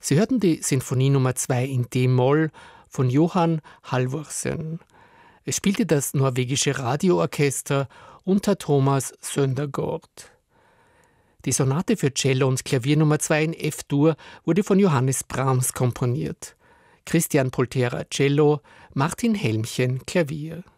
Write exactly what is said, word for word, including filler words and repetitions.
Sie hörten die Sinfonie Nummer zwei in D-Moll von Johan Halvorsen. Es spielte das norwegische Radioorchester unter Thomas Søndergaard. Die Sonate für Cello und Klavier Nummer zwei in F-Dur wurde von Johannes Brahms komponiert. Christian Poltera Cello, Martin Helmchen Klavier.